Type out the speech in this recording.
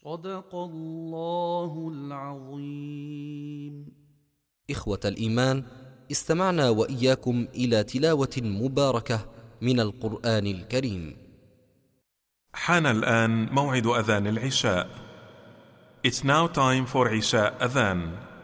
صدق الله العظيم. إخوة الإيمان، استمعنا وإياكم إلى تلاوة مباركة من القرآن الكريم. حان الآن موعد أذان العشاء. It's now time for Isha Adhan.